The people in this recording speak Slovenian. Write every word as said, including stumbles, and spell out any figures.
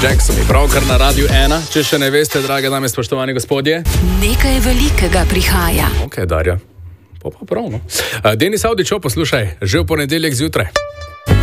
Jackson, pravkar na Radiu ena. Če še ne veste, drage dame, spoštovani gospodje. Nekaj velikega prihaja. Ok, Darja. Pa pa prav, no. Denis Avdićo, poslušaj, že v ponedeljek zjutraj.